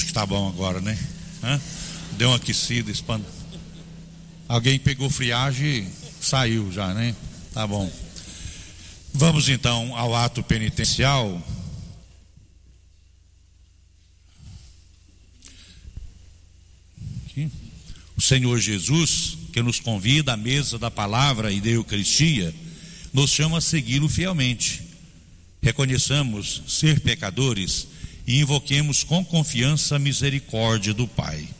que tá bom agora, né? Deu uma aquecida, alguém pegou friagem e saiu já, né? Tá bom. Vamos então ao ato penitencial. Aqui. O Senhor Jesus, que nos convida à mesa da palavra e da Eucaristia, nos chama a segui-lo fielmente. Reconheçamos ser pecadores e invoquemos com confiança a misericórdia do Pai.